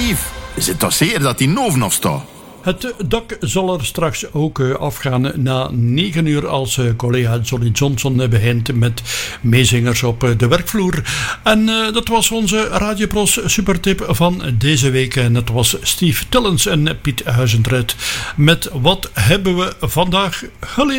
Steve, is het toch zeker dat die Noven nog staat? Het dak zal er straks ook afgaan na 9 uur als collega Johnny Johnson begint met meezingers op de werkvloer. En dat was onze Radiopros supertip van deze week. En dat was Steve Tillens en Piet Huizentruid met Wat hebben we vandaag geleerd?